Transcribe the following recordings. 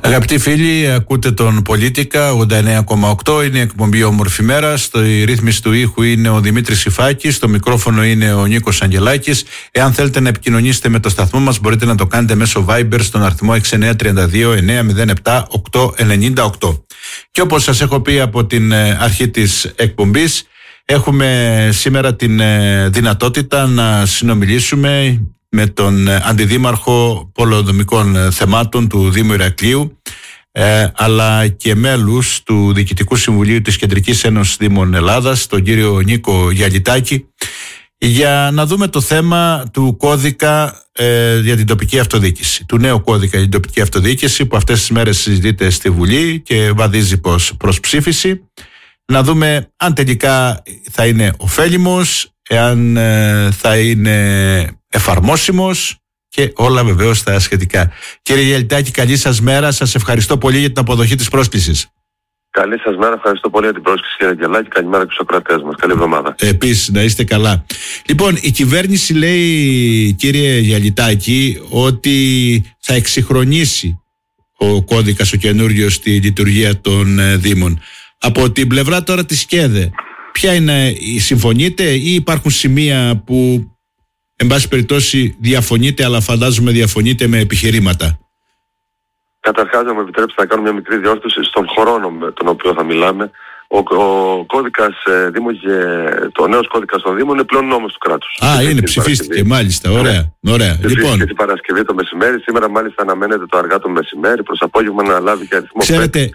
Αγαπητοί φίλοι, ακούτε τον Πολίτικα 89,8. Είναι η εκπομπή Όμορφη Μέρα. Στη ρύθμιση του ήχου είναι ο Δημήτρης Υφάκης. Στο μικρόφωνο είναι ο Νίκος Αγγελάκης. Εάν θέλετε να επικοινωνήσετε με το σταθμό μας, μπορείτε να το κάνετε μέσω Viber στον αριθμό 6932 907 898. Και όπως σας έχω πει από την αρχή της εκπομπής, έχουμε σήμερα την δυνατότητα να συνομιλήσουμε με τον Αντιδήμαρχο Πολεοδομικών Θεμάτων του Δήμου Ηρακλείου, αλλά και μέλους του Διοικητικού Συμβουλίου της Κεντρικής Ένωσης Δήμων Ελλάδας, τον κύριο Νίκο Γιαλιτάκη, για να δούμε το θέμα του κώδικα για την τοπική αυτοδιοίκηση, του νέου κώδικα για την τοπική αυτοδιοίκηση, που αυτές τις μέρες συζητείται στη Βουλή και βαδίζει προς ψήφιση. Να δούμε αν τελικά θα είναι ωφέλιμος, εάν θα είναι εφαρμόσιμος και όλα βεβαίως τα σχετικά. Κύριε Γιαλιτάκη, καλή σας μέρα. Σας ευχαριστώ πολύ για την αποδοχή της πρόσκλησης. Καλή σας μέρα, ευχαριστώ πολύ για την πρόσκληση, κύριε Γιαλιτάκη. Καλημέρα και στους ακροατές μας. Καλή εβδομάδα. Επίσης, να είστε καλά. Λοιπόν, η κυβέρνηση λέει, κύριε Γιαλιτάκη, ότι θα εξυγχρονίσει ο κώδικας ο καινούριος στη λειτουργία των Δήμων. Από την πλευρά τώρα της ΚΕΔΕ, ποια είναι, συμφωνείτε ή υπάρχουν σημεία που εν πάση περιπτώσει διαφωνείτε, αλλά φαντάζομαι διαφωνείτε με επιχειρήματα? Καταρχάς, να μου επιτρέψετε να κάνω μια μικρή διόρθωση στον χρόνο με τον οποίο θα μιλάμε. Ο κώδικας Δήμου και το νέος κώδικας των Δήμων είναι πλέον νόμος του κράτους. Είναι, ψηφίστηκε, μάλιστα. Ωραία. Λοιπόν, και την Παρασκευή το μεσημέρι. Σήμερα, μάλιστα, αναμένεται το αργά το μεσημέρι, προς απόγευμα να λάβει και αριθμό. Ξέρετε,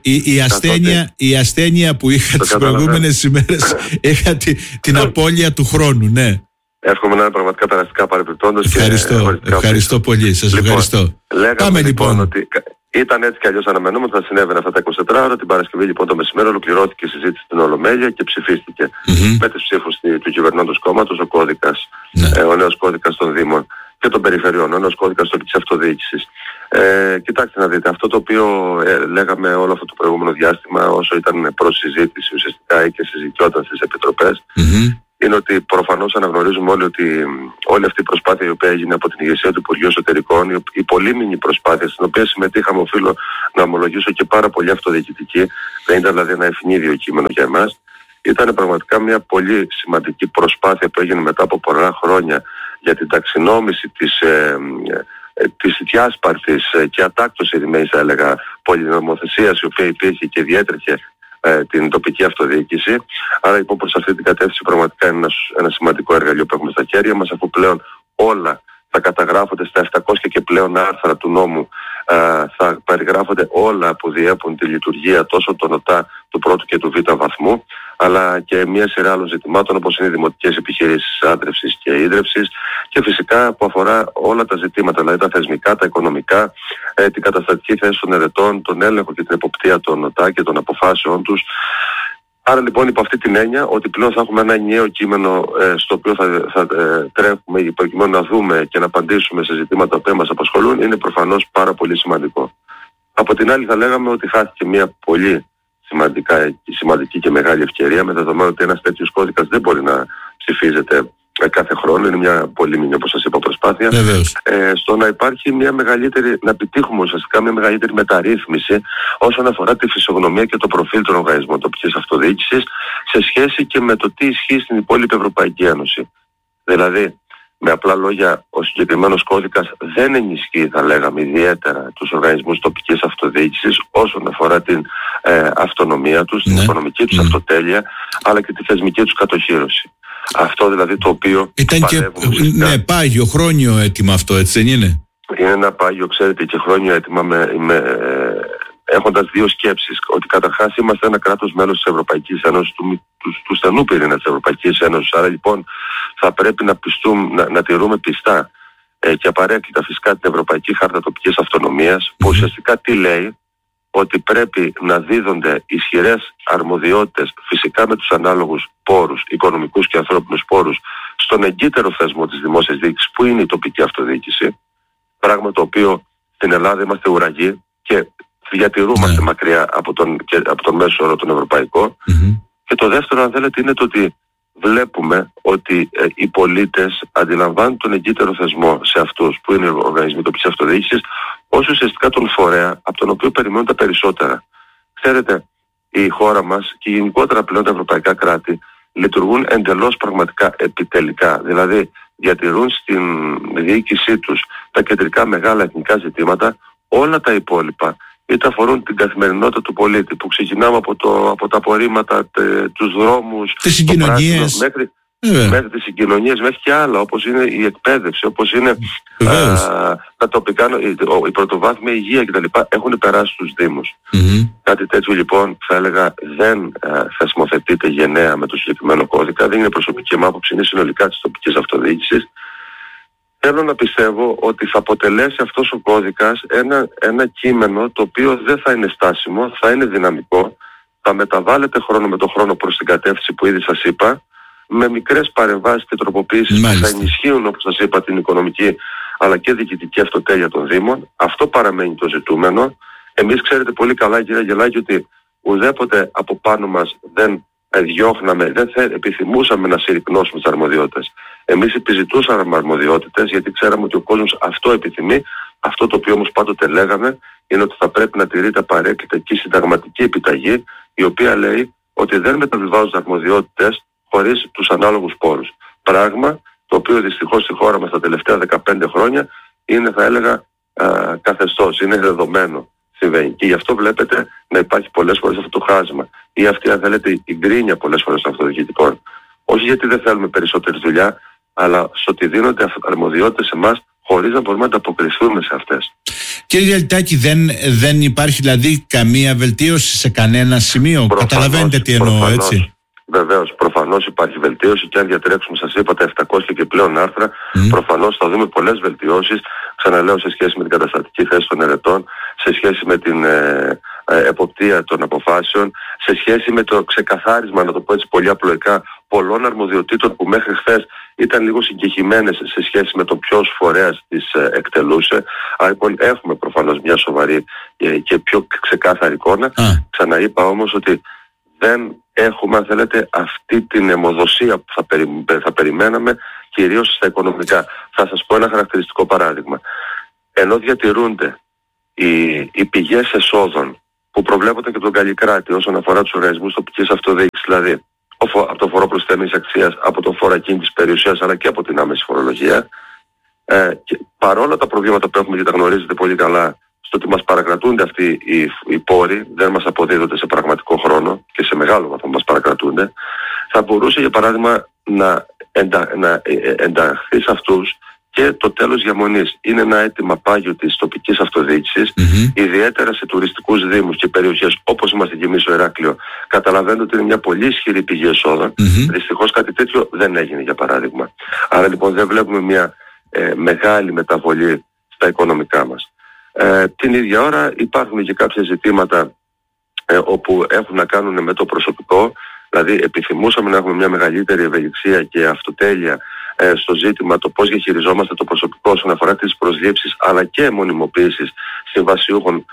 η ασθένεια που είχα τις προηγούμενες ημέρες, είχα την απώλεια του χρόνου, ναι. Εύχομαι να είναι πραγματικά περαστικά παρεπιπτόντως. Ευχαριστώ πολύ. Σας ευχαριστώ. Λέγαμε λοιπόν ότι ήταν έτσι κι αλλιώς αναμενόμενο ότι θα συνέβαινε αυτά τα 24 ώρα. Την Παρασκευή λοιπόν το μεσημέρι ολοκληρώθηκε η συζήτηση στην Ολομέλεια και ψηφίστηκε με τις ψήφους του κυβερνώντος κόμματος ο κώδικας, ο νέος κώδικας των Δήμων και των Περιφερειών, ο νέος κώδικας τοπικής αυτοδιοίκησης. Κοιτάξτε να δείτε, αυτό το οποίο λέγαμε όλο αυτό το προηγούμενο διάστημα, όσο ήταν προς συζήτηση ουσιαστικά ή και συζητιόταν στις επιτροπές, είναι ότι προφανώς αναγνωρίζουμε όλοι ότι όλη αυτή η προσπάθεια η οποία έγινε από την ηγεσία του Υπουργείου Εσωτερικών, η πολύμηνη προσπάθεια στην οποία συμμετείχαμε, οφείλω να ομολογήσω, και πάρα πολύ αυτοδιοικητική, δεν ήταν δηλαδή ένα ευνίδιο κείμενο για εμάς, ήταν πραγματικά μια πολύ σημαντική προσπάθεια που έγινε μετά από πολλά χρόνια για την ταξινόμηση της διάσπαρτης και ατάκτως ερημής, θα έλεγα, πολυνομοθεσίας η οποία υπήρχε και διέτρεχε την τοπική αυτοδιοίκηση. Άρα λοιπόν προς αυτή την κατεύθυνση πραγματικά είναι ένα σημαντικό εργαλείο που έχουμε στα χέρια μας, αφού πλέον όλα θα καταγράφονται στα 700 και πλέον άρθρα του νόμου, θα περιγράφονται όλα που διέπουν τη λειτουργία τόσο των ΟΤΑ του πρώτου και του β' βαθμού, αλλά και μια σειρά άλλων ζητημάτων όπως είναι οι δημοτικές επιχειρήσεις άντρευσης και ίδρευσης και φυσικά που αφορά όλα τα ζητήματα, δηλαδή τα θεσμικά, τα οικονομικά, την καταστατική θέση των ερετών, τον έλεγχο και την εποπτεία των ΟΤΑ και των αποφάσεων τους. Άρα λοιπόν υπό αυτή την έννοια ότι πλέον θα έχουμε ένα ενιαίο κείμενο στο οποίο θα τρέχουμε προκειμένου να δούμε και να απαντήσουμε σε ζητήματα που μας απασχολούν, είναι προφανώς πάρα πολύ σημαντικό. Από την άλλη θα λέγαμε ότι χάθηκε μια πολύ σημαντική και μεγάλη ευκαιρία, με δεδομένο ότι ένας τέτοιος κώδικας δεν μπορεί να ψηφίζεται κάθε χρόνο, είναι μια πολύμηνη, όπως σας είπα, προσπάθεια. Στο να υπάρχει μια μεγαλύτερη, να επιτύχουμε ουσιαστικά μια μεγαλύτερη μεταρρύθμιση όσον αφορά τη φυσιογνωμία και το προφίλ των οργανισμών τοπικής αυτοδιοίκησης σε σχέση και με το τι ισχύει στην υπόλοιπη Ευρωπαϊκή Ένωση. Δηλαδή, με απλά λόγια, ο συγκεκριμένος κώδικας δεν ενισχύει, θα λέγαμε, ιδιαίτερα τους οργανισμούς τοπικής αυτοδιοίκησης όσον αφορά την αυτονομία τους, την οικονομική τους αυτοτέλεια, αλλά και τη θεσμική τους κατοχύρωση. Αυτό δηλαδή το οποίο ήταν και πάγιο, χρόνιο αίτημα αυτό, έτσι δεν είναι? Είναι ένα πάγιο, ξέρετε, και χρόνιο αίτημα έχοντας δύο σκέψεις. Ότι καταρχάς είμαστε ένα κράτος μέλος της Ευρωπαϊκής Ένωσης, του στενού πυρήνα της Ευρωπαϊκής Ένωσης. Άρα λοιπόν θα πρέπει να τηρούμε πιστά και απαραίτητα φυσικά την Ευρωπαϊκή Χάρτα Τοπικής Αυτονομίας, που ουσιαστικά τι λέει? Ότι πρέπει να δίδονται ισχυρές αρμοδιότητες, φυσικά με τους ανάλογους πόρους, οικονομικούς και ανθρώπινους πόρους, στον εγκύτερο θεσμό της δημόσιας διοίκησης, που είναι η τοπική αυτοδιοίκηση, πράγμα το οποίο στην Ελλάδα είμαστε ουραγοί και διατηρούμαστε μακριά από τον μέσο όρο τον ευρωπαϊκό. Και το δεύτερο, αν θέλετε, είναι το ότι βλέπουμε ότι οι πολίτες αντιλαμβάνουν τον εγκύτερο θεσμό σε αυτούς που είναι οργανισμοί τοπικής αυτοδιοίκησης ως ουσιαστικά τον φορέα από τον οποίο περιμένουν τα περισσότερα. Ξέρετε, η χώρα μας και γενικότερα πλέον τα ευρωπαϊκά κράτη λειτουργούν εντελώς πραγματικά επιτελικά. Δηλαδή διατηρούν στην διοίκησή τους τα κεντρικά μεγάλα εθνικά ζητήματα, όλα τα υπόλοιπα είτε αφορούν την καθημερινότητα του πολίτη που ξεκινάμε από τα απορρίμματα, τους δρόμους, τις συγκοινωνίες, μέχρι τις συγκοινωνίες, μέχρι και άλλα όπως είναι η εκπαίδευση, όπως είναι τα τοπικά, η πρωτοβάθμια υγεία κτλ. Έχουν περάσει στους Δήμους. Κάτι τέτοιο λοιπόν θα έλεγα δεν θεσμοθετείται γενναία με το συγκεκριμένο κώδικα, δεν είναι προσωπική μου άποψη, είναι συνολικά της τοπικής αυτοδιοίκησης. Θέλω να πιστεύω ότι θα αποτελέσει αυτός ο κώδικας ένα κείμενο το οποίο δεν θα είναι στάσιμο, θα είναι δυναμικό, θα μεταβάλλεται χρόνο με το χρόνο προς την κατεύθυνση που ήδη σας είπα, με μικρές παρεμβάσεις και τροποποιήσεις που θα ενισχύουν, όπως σας είπα, την οικονομική αλλά και διοικητική αυτοτέλεια των Δήμων. Αυτό παραμένει το ζητούμενο. Εμείς ξέρετε πολύ καλά, κύριε Αγγελάκη, ότι ουδέποτε από πάνω μας δεν διώχναμε, δεν επιθυμούσαμε να συρρυκνώσουμε τις αρμοδιότητες. Εμείς επιζητούσαμε αρμοδιότητες γιατί ξέραμε ότι ο κόσμος αυτό επιθυμεί. Αυτό το οποίο όμως πάντοτε λέγαμε είναι ότι θα πρέπει να τηρείται απαραίτητα και η συνταγματική επιταγή, η οποία λέει ότι δεν μεταβιβάζουν αρμοδιότητες χωρίς τους ανάλογους πόρους. Πράγμα το οποίο δυστυχώς στη χώρα μας τα τελευταία 15 χρόνια είναι, θα έλεγα, καθεστώς, είναι δεδομένο. Συμβαίνει. Και γι' αυτό βλέπετε να υπάρχει πολλές φορές αυτό το χάσμα ή αυτή, αν θέλετε, η γκρίνια πολλές φορές των αυτοδιοικητικών. Όχι γιατί δεν θέλουμε περισσότερη δουλειά, αλλά στο ότι δίνονται αρμοδιότητες σε εμάς χωρίς να μπορούμε να ανταποκριθούμε σε αυτές. Κύριε Γιαλτάκη, δεν υπάρχει δηλαδή καμία βελτίωση σε κανένα σημείο? Καταλαβαίνετε τι εννοώ, έτσι? Βεβαίως, προφανώς υπάρχει βελτίωση και αν διατρέξουμε, σας είπα, τα 700 και πλέον άρθρα, προφανώς θα δούμε πολλές βελτιώσεις, ξαναλέω, σε σχέση με την καταστατική θέση των ερετών, σε σχέση με την εποπτεία των αποφάσεων, σε σχέση με το ξεκαθάρισμα, να το πω έτσι πολύ απλοϊκά, πολλών αρμοδιοτήτων που μέχρι χθες ήταν λίγο συγκεχημένες σε σχέση με το ποιος φορέας τις εκτελούσε. Άρα λοιπόν έχουμε προφανώς μια σοβαρή και πιο ξεκάθαρη εικόνα. Ξαναείπα όμως ότι δεν έχουμε, αν θέλετε, αυτή την αιμοδοσία που θα περιμέναμε, κυρίως στα οικονομικά. Θα σας πω ένα χαρακτηριστικό παράδειγμα. Ενώ διατηρούνται οι πηγές εσόδων που προβλέπονται και από τον Καλλικράτη όσον αφορά τους οργανισμούς τοπικής αυτοδιοίκησης, δηλαδή από το φόρο προσθέμενης αξίας, από το φόρο ακίνητης περιουσίας αλλά και από την άμεση φορολογία, και παρόλα τα προβλήματα που έχουμε και τα γνωρίζετε πολύ καλά, στο ότι μας παρακρατούνται αυτοί οι πόροι, δεν μας αποδίδονται σε πραγματικό χρόνο και σε μεγάλο βαθμό μας παρακρατούνται, θα μπορούσε για παράδειγμα να ενταχθεί σε αυτούς και το τέλος διαμονής. Είναι ένα αίτημα πάγιο της τοπικής αυτοδιοίκησης, ιδιαίτερα σε τουριστικούς δήμους και περιοχές όπως είμαστε και εμείς στο Ηράκλειο. Καταλαβαίνετε ότι είναι μια πολύ ισχυρή πηγή εσόδων. Δυστυχώς κάτι τέτοιο δεν έγινε, για παράδειγμα. Άρα λοιπόν δεν βλέπουμε μια μεγάλη μεταβολή στα οικονομικά μας. Την ίδια ώρα υπάρχουν και κάποια ζητήματα όπου έχουν να κάνουν με το προσωπικό. Δηλαδή επιθυμούσαμε να έχουμε μια μεγαλύτερη ευελιξία και αυτοτέλεια στο ζήτημα το πώς διαχειριζόμαστε το προσωπικό όσον αφορά τις προσλήψεις αλλά και μονιμοποίησεις συμβασιούχων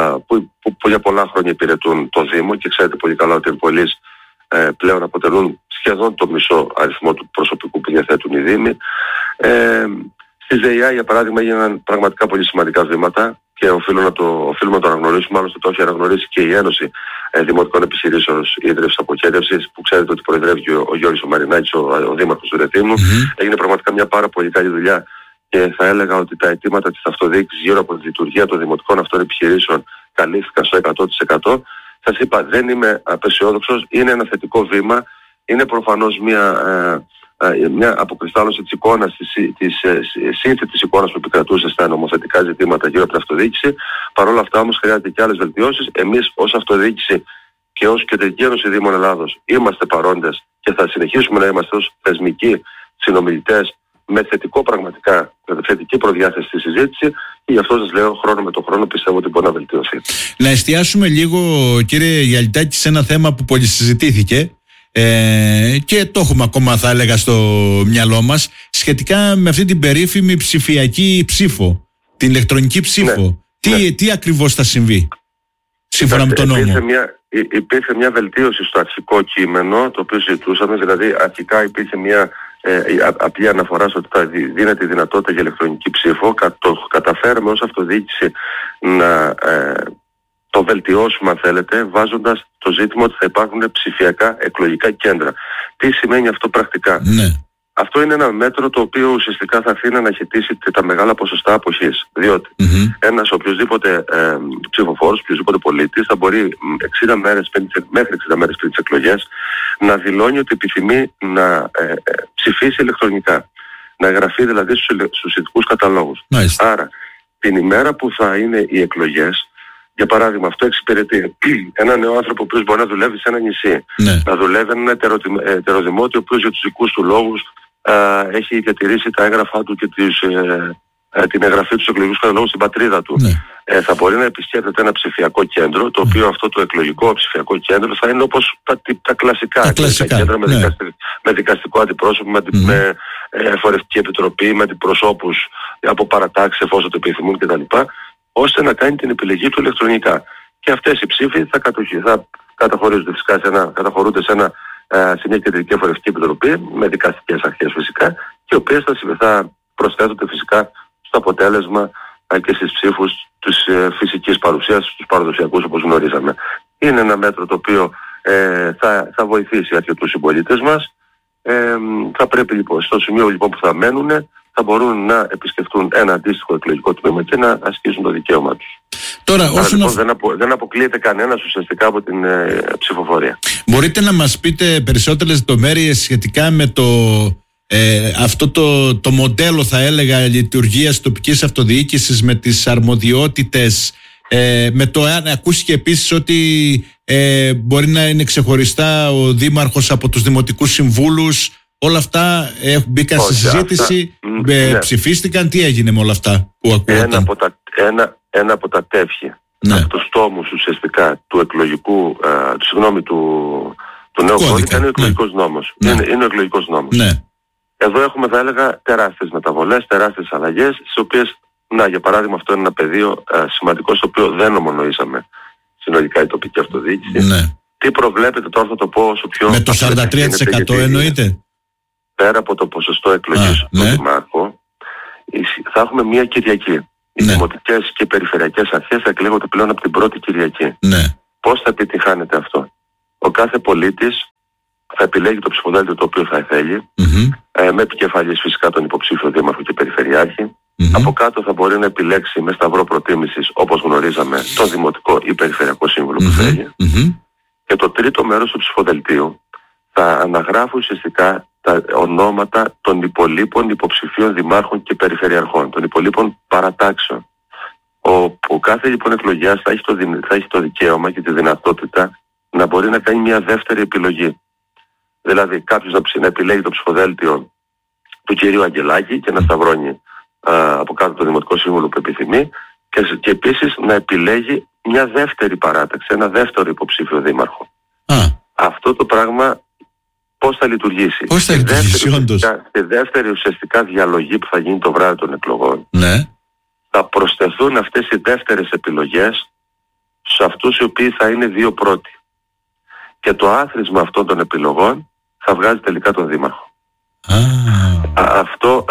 που για πολλά χρόνια υπηρετούν το Δήμο και ξέρετε πολύ καλά ότι οι πολίτες πλέον αποτελούν σχεδόν το μισό αριθμό του προσωπικού που διαθέτουν οι Δήμοι. Στη ΔΕΙΑ, για παράδειγμα, έγιναν πραγματικά πολύ σημαντικά βήματα και οφείλουμε να το αναγνωρίσουμε. Άλλωστε το έχει αναγνωρίσει και η Ένωση Δημοτικών Επιχειρήσεων Ίδρυυσης Αποχέτευσης, που ξέρετε ότι προεδρεύει ο Γιώργης Μαρινάκης, ο Δήμαρχος του Ρεθύμνου. Έγινε πραγματικά μια πάρα πολύ καλή δουλειά και θα έλεγα ότι τα αιτήματα της αυτοδιοίκησης γύρω από τη λειτουργία των δημοτικών αυτών επιχειρήσεων καλύφθηκαν στο 100%. Σας είπα, δεν είμαι απεσιόδοξος, είναι ένα θετικό βήμα, είναι προφανώς μια αποκριστάλλωση της εικόνας, της σύνθετης εικόνας που επικρατούσε στα νομοθετικά ζητήματα γύρω από την αυτοδιοίκηση. Παρ' όλα αυτά όμως χρειάζεται και άλλες βελτιώσεις. Εμείς ως αυτοδιοίκηση και ως Κεντρική Ένωση Δήμων Ελλάδος είμαστε παρόντες και θα συνεχίσουμε να είμαστε ως θεσμικοί συνομιλητές με θετική προδιάθεση στη συζήτηση και γι' αυτό σας λέω χρόνο με το χρόνο πιστεύω ότι μπορεί να βελτιωθεί. Να εστιάσουμε λίγο, κύριε Γιαλτάκη, σε ένα θέμα που πολύ συζητήθηκε και το έχουμε ακόμα, θα έλεγα, στο μυαλό μας, σχετικά με αυτή την περίφημη ψηφιακή ψήφο, την ηλεκτρονική ψήφο. Τι ακριβώς θα συμβεί σύμφωνα με τον νόμο? υπήρχε μια βελτίωση στο αρχικό κείμενο το οποίο συζητούσαμε, δηλαδή αρχικά υπήρχε μια απλή αναφορά στο ότι θα δίνεται η δυνατότητα για ηλεκτρονική ψήφο. Το καταφέραμε ως αυτοδιοίκηση να το βελτιώσουμε, αν θέλετε, βάζοντας το ζήτημα ότι θα υπάρχουν ψηφιακά εκλογικά κέντρα. Τι σημαίνει αυτό πρακτικά? Ναι. Αυτό είναι ένα μέτρο το οποίο ουσιαστικά θα αφήνει να αναχαιτήσει και τα μεγάλα ποσοστά αποχής. Διότι ένας οποιοσδήποτε ψηφοφόρος, οποιοσδήποτε πολίτης θα μπορεί 60 μέρες, μέχρι 60 μέρες πριν τις εκλογές να δηλώνει ότι επιθυμεί να ψηφίσει ηλεκτρονικά. Να εγγραφεί δηλαδή στους ειδικούς καταλόγους. Άρα την ημέρα που θα είναι οι εκλογές, για παράδειγμα, αυτό εξυπηρετεί ένα νέο άνθρωπο ο οποίος μπορεί να δουλεύει σε ένα νησί, να δουλεύει ένα ετεροδημότιο ο οποίος για τους δικούς του λόγους έχει διατηρήσει τα έγγραφά του και την εγγραφή του στους εκλογικούς καταλόγους στην πατρίδα του. Θα μπορεί να επισκέπτεται ένα ψηφιακό κέντρο, το οποίο αυτό το εκλογικό ψηφιακό κέντρο θα είναι όπως τα κλασικά κέντρα με δικαστικό αντιπρόσωπο, με εφορευτική επιτροπή, με αντιπροσώπους από παρατάξεις εφόσον το επιθυμούν κτλ. Ώστε να κάνει την επιλογή του ηλεκτρονικά. Και αυτές οι ψήφοι θα καταχωρούνται φυσικά σε μια κεντρική εφορευτική επιτροπή, με δικαστικές αρχές φυσικά, και οι οποίες θα προσθέτονται φυσικά στο αποτέλεσμα και στις ψήφους της φυσικής παρουσίας, στους παραδοσιακούς όπως γνωρίζαμε. Είναι ένα μέτρο το οποίο θα βοηθήσει αρκετούς συμπολίτες μας. Θα πρέπει λοιπόν, στο σημείο λοιπόν που θα μένουν, θα μπορούν να επισκεφτούν ένα αντίστοιχο εκλογικό τμήμα και να ασκήσουν το δικαίωμά τους. Τώρα, λοιπόν, δεν αποκλείεται κανένας ουσιαστικά από την ψηφοφορία. Μπορείτε να μας πείτε περισσότερες λεπτομέρειες σχετικά με αυτό το μοντέλο, θα έλεγα, λειτουργίας τοπικής αυτοδιοίκησης, με τις αρμοδιότητες, με το ακούστηκε επίσης ότι μπορεί να είναι ξεχωριστά ο δήμαρχος από τους δημοτικούς συμβούλους. Όλα αυτά μπήκαν στη συζήτηση, ψηφίστηκαν, τι έγινε με όλα αυτά που ακούγονταν? Ένα από τα τεύχη, από τους τόμους ουσιαστικά του εκλογικού, του νέου κώδικα είναι ο εκλογικός νόμος. Είναι ο εκλογικός νόμος. Εδώ έχουμε, θα έλεγα, τεράστιες μεταβολές, τεράστιες αλλαγές, στις οποίες, για παράδειγμα, αυτό είναι ένα πεδίο σημαντικό, στο οποίο δεν ομονοήσαμε συνολικά η τοπική αυτοδιοίκηση. Τι προβλέπετε τώρα, θα το πω όσο πιο... Με το 43% εννοείται? Πέρα από το ποσοστό εκλογής του Δημάρχου, θα έχουμε μία Κυριακή. Οι δημοτικές και οι περιφερειακές αρχές θα εκλέγονται πλέον από την πρώτη Κυριακή. Πώς θα επιτυχάνεται αυτό? Ο κάθε πολίτης θα επιλέγει το ψηφοδέλτιο το οποίο θα θέλει, με επικεφαλής φυσικά τον υποψήφιο δήμαρχο και περιφερειάρχη. Από κάτω θα μπορεί να επιλέξει με σταυρό προτίμησης, όπως γνωρίζαμε, τον δημοτικό ή περιφερειακό σύμβουλο που θέλει. Και το τρίτο μέρος του ψηφοδελτίου θα αναγράφει ουσιαστικά τα ονόματα των υπολείπων υποψηφίων δημάρχων και περιφερειαρχών, των υπολείπων παρατάξεων. Ο κάθε λοιπόν εκλογιάς θα έχει το δικαίωμα και τη δυνατότητα να μπορεί να κάνει μια δεύτερη επιλογή. Δηλαδή κάποιος να επιλέγει το ψηφοδέλτιο του κυρίου Αγγελάκη και να σταυρώνει από κάτω το δημοτικό σύμβουλο που επιθυμεί, και επίσης να επιλέγει μια δεύτερη παράταξη, ένα δεύτερο υποψήφιο δήμαρχο. Αυτό το πράγμα πώς θα λειτουργήσει? Στη δεύτερη ουσιαστικά διαλογή που θα γίνει το βράδυ των εκλογών, θα προσθεθούν αυτές οι δεύτερες επιλογές σε αυτούς οι οποίοι θα είναι δύο πρώτοι. Και το άθροισμα αυτών των επιλογών θα βγάζει τελικά τον δήμαρχο. Αυτό...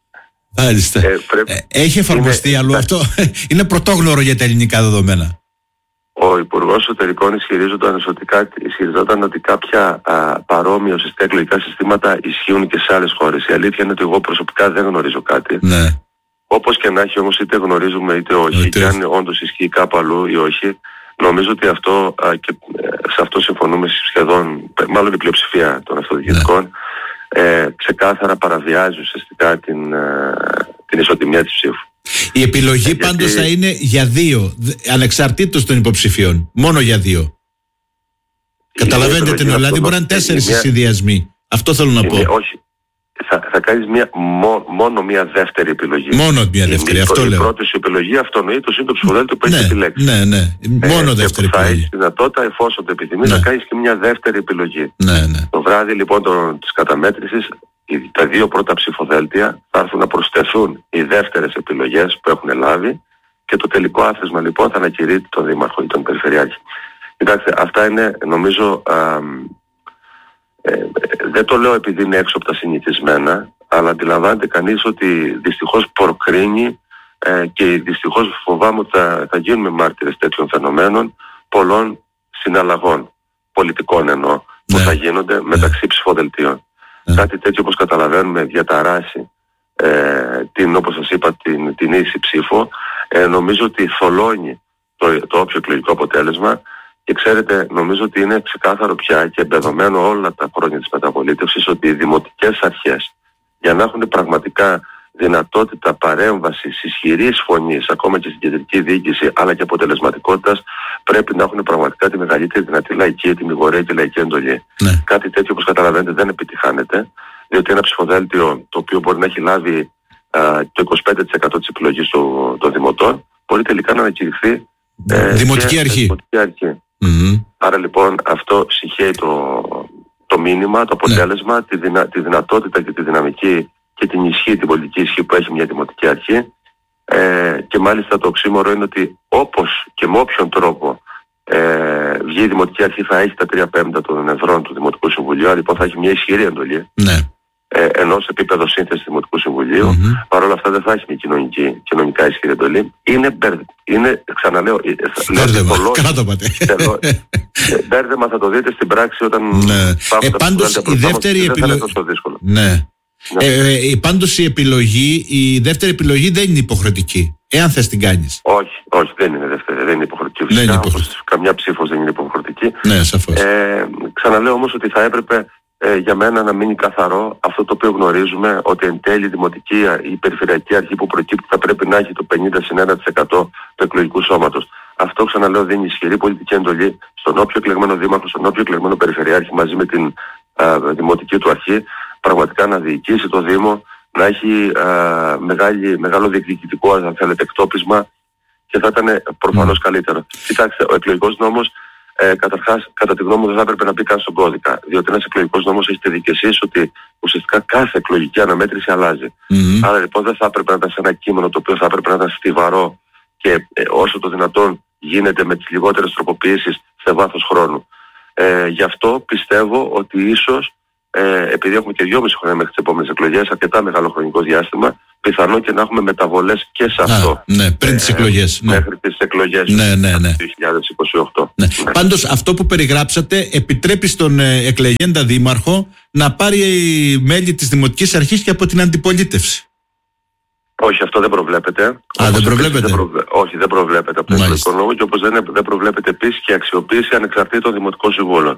Έχει εφαρμοστεί αλλού αυτό? Είναι πρωτόγνωρο για τα ελληνικά δεδομένα. Ο Υπουργός Εσωτερικών ισχυριζόταν ότι κάποια παρόμοια ουσιαστικά εκλογικά συστήματα ισχύουν και σε άλλες χώρες. Η αλήθεια είναι ότι εγώ προσωπικά δεν γνωρίζω κάτι. Όπως και να έχει όμως, είτε γνωρίζουμε είτε όχι, και αν όντως ισχύει κάπου αλλού ή όχι, νομίζω ότι αυτό, και σε αυτό συμφωνούμε σχεδόν, μάλλον η πλειοψηφία των αυτοδιοικητικών, ξεκάθαρα παραβιάζει ουσιαστικά την ισοτιμία της ψήφου. Η επιλογή πάντως θα είναι για δύο, ανεξαρτήτως των υποψηφίων. Μόνο για δύο. Καταλαβαίνετε την Ελλάδα, μπορεί να είναι 4 οι συνδυασμοί. Αυτό θέλω να πω. Όχι. Θα κάνεις μόνο μια δεύτερη επιλογή. Μόνο μια δεύτερη, αυτό λέω. Η πρώτη σου επιλογή αυτονοήτως είναι το ψηφοδέλτιο που έχεις επιλέξει. Μόνο δεύτερη επιλογή. Θα επιλογή. έχεις δυνατότητα, εφόσον το επιθυμείς, να κάνεις και μια δεύτερη επιλογή. Το βράδυ λοιπόν της καταμέτρησης, τα δύο πρώτα ψηφοδέλτια θα έρθουν να προσθεθούν οι δεύτερες επιλογές που έχουν λάβει, και το τελικό άθροισμα λοιπόν θα ανακηρύττει τον δήμαρχο ή τον περιφερειάρχη. Κοιτάξτε, αυτά είναι νομίζω, δεν το λέω επειδή είναι έξω από τα συνηθισμένα, αλλά αντιλαμβάνεται κανείς ότι δυστυχώς προκρίνει και δυστυχώς φοβάμαι ότι θα γίνουμε μάρτυρες τέτοιων φαινομένων, πολλών συναλλαγών, πολιτικών εννοώ, που θα γίνονται μεταξύ ψηφοδελτίων. Κάτι τέτοιο, όπως καταλαβαίνουμε, διαταράσει όπως σας είπα, την ίση ψήφο. Νομίζω ότι θολώνει το όποιο εκλογικό αποτέλεσμα, και ξέρετε, νομίζω ότι είναι ξεκάθαρο πια και εμπεδομένο όλα τα χρόνια της μεταπολίτευσης ότι οι δημοτικές αρχές, για να έχουν πραγματικά δυνατότητα παρέμβασης ισχυρής φωνής ακόμα και στην κεντρική διοίκηση, αλλά και αποτελεσματικότητας, πρέπει να έχουν πραγματικά τη μεγαλύτερη δυνατή λαϊκή ετοιμιγορία και λαϊκή εντολή. Κάτι τέτοιο, όπως καταλαβαίνετε, δεν επιτυχάνεται, διότι ένα ψηφοδέλτιο το οποίο μπορεί να έχει λάβει το 25% της επιλογής των δημοτών, μπορεί τελικά να ανακηρυχθεί δημοτική αρχή. Άρα λοιπόν αυτό συγχαίει το μήνυμα, το αποτέλεσμα, τη δυνατότητα και τη δυναμική και την ισχύ, την πολιτική ισχύ που έχει μια δημοτική αρχή, και μάλιστα το οξύμορο είναι ότι όπως και με όποιον τρόπο βγει η δημοτική αρχή θα έχει τα 3/5 των εδρών του Δημοτικού Συμβουλίου, άρα λοιπόν θα έχει μια ισχυρή εντολή, ενώ σε επίπεδο σύνθεσης του Δημοτικού Συμβουλίου. Παρ' όλα αυτά δεν θα έχει μια κοινωνικά ισχυρή εντολή. Είναι ξαναλέω, μπέρδεμα θα το δείτε στην πράξη όταν πάντως η δεύτερη επιλογή. Πάντως η δεύτερη επιλογή δεν είναι υποχρεωτική, εάν θες την κάνεις. Όχι, δεν είναι δεύτερη, δεν είναι υποχρεωτική. Φυσικά, όπως καμιά ψήφος δεν είναι υποχρεωτική. Ναι, σαφώς. Ξαναλέω όμως ότι θα έπρεπε για μένα να μείνει καθαρό αυτό το οποίο γνωρίζουμε, ότι εν τέλει η δημοτική ή η περιφερειακή αρχή που προκύπτει θα πρέπει να έχει το 50-1% του εκλογικού σώματος. Αυτό, ξαναλέω, δίνει ισχυρή πολιτική εντολή στον όποιο εκλεγμένο δήμαρχο, στον όποιο εκλεγμένο περιφερειάρχη μαζί με την δημοτική του αρχή, πραγματικά να διοικήσει το Δήμο, να έχει μεγάλο διεκδικητικό, αν θέλετε, εκτόπισμα, και θα ήταν προφανώς καλύτερο. Κοιτάξτε, ο εκλογικός νόμος καταρχάς, κατά τη γνώμη μου, δεν θα έπρεπε να μπει καν στον κώδικα. Διότι ένας εκλογικός νόμος έχει τη δικαιοσύνη ότι ουσιαστικά κάθε εκλογική αναμέτρηση αλλάζει. Άρα λοιπόν δεν θα έπρεπε να ήταν σε ένα κείμενο το οποίο θα έπρεπε να ήταν στιβαρό και όσο το δυνατόν γίνεται με τις λιγότερες τροποποιήσεις σε βάθος χρόνου. Γι' αυτό πιστεύω ότι ίσως, επειδή έχουμε και 2,5 χρόνια μέχρι τις επόμενες εκλογές, αρκετά μεγάλο χρονικό διάστημα, πιθανό και να έχουμε μεταβολές και σε αυτό. Πριν τις εκλογές. Μέχρι τις εκλογές του 2028. Πάντως αυτό που περιγράψατε επιτρέπει στον εκλεγέντα δήμαρχο να πάρει μέλη της Δημοτικής Αρχής και από την αντιπολίτευση. Όχι, αυτό δεν προβλέπεται. Δεν προβλέπεται. Όχι, δεν προβλέπεται από το εκλογικό νόμο, και όπως δεν προβλέπεται επίσης και αξιοποίηση ανεξαρτήτων δημοτικών συμβούλων.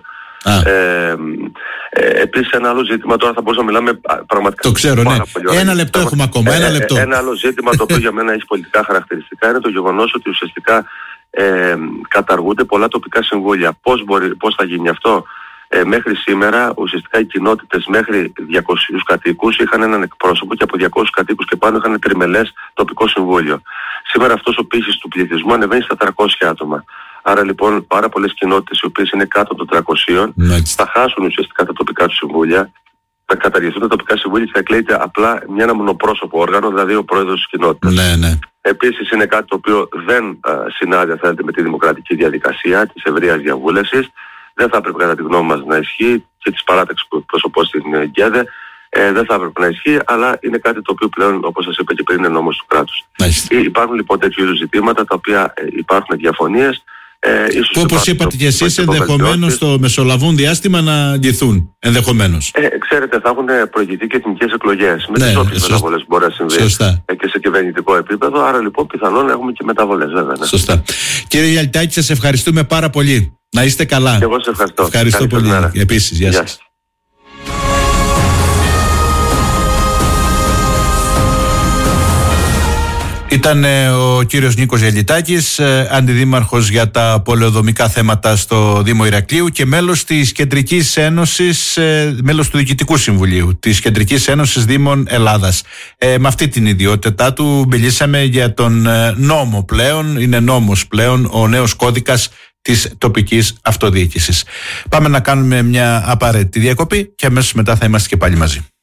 Επίσης ένα άλλο ζήτημα, τώρα θα μπορούσαμε να μιλάμε πραγματικά. Το ξέρω, ναι. Ένα λεπτό έχουμε ακόμα. Ένα άλλο ζήτημα το οποίο για μένα έχει πολιτικά χαρακτηριστικά είναι το γεγονός ότι ουσιαστικά καταργούνται πολλά τοπικά συμβούλια. Πώς θα γίνει αυτό? Μέχρι σήμερα ουσιαστικά οι κοινότητες μέχρι 200 κατοίκους είχαν έναν εκπρόσωπο και από 200 κατοίκους και πάνω είχαν τριμελές τοπικό συμβούλιο. Σήμερα αυτός ο πύχης του πληθυσμού ανεβαίνει στα 300 άτομα. Άρα λοιπόν πάρα πολλές κοινότητες οι οποίες είναι κάτω των 300 θα χάσουν ουσιαστικά τα τοπικά του συμβούλια, θα καταργηθούν τα τοπικά συμβούλια και θα εκλέγεται απλά ένα μονοπρόσωπο όργανο, δηλαδή ο πρόεδρος της κοινότητας. Επίσης είναι κάτι το οποίο δεν συνάδει, αν θέλετε, με τη δημοκρατική διαδικασία της ευρείας διαβούλευσης. Δεν θα έπρεπε κατά τη γνώμη μας να ισχύει, και της παράταξης που εκπροσωπώ στην ΓΕΔΕ, δεν θα έπρεπε να ισχύει, αλλά είναι κάτι το οποίο πλέον, όπως σας είπα και πριν, είναι νόμος του κράτους. Υπάρχουν λοιπόν τέτοιου είδους ζητήματα τα οποία υπάρχουν διαφωνίες. Που όπως είπατε και εσείς, ενδεχομένως στο μεσολαβούν διάστημα να λυθούν. Ενδεχομένως. Ξέρετε, θα έχουν προηγηθεί και εθνικές εκλογές. Με τις όποιες μεταβολές μπορεί να συμβεί και σε κυβερνητικό επίπεδο. Άρα λοιπόν πιθανόν να έχουμε και μεταβολές, βέβαια. Σωστά. Κύριε Γιαλιτάκη, σας ευχαριστούμε πάρα πολύ. Να είστε καλά. Και εγώ σας ευχαριστώ. Ευχαριστώ πολύ. Επίσης, γεια σας. Ήταν ο κύριος Νίκος Γιαλιτάκης, αντιδήμαρχος για τα πολεοδομικά θέματα στο Δήμο Ηρακλείου και μέλος της Κεντρικής Ένωσης, μέλος του Διοικητικού Συμβουλίου της Κεντρικής Ένωσης Δήμων Ελλάδας. Με αυτή την ιδιότητά του μιλήσαμε για τον νόμο πλέον, είναι νόμος πλέον ο νέος κώδικας της τοπικής αυτοδιοίκησης. Πάμε να κάνουμε μια απαραίτητη διακοπή και αμέσως μετά θα είμαστε και πάλι μαζί.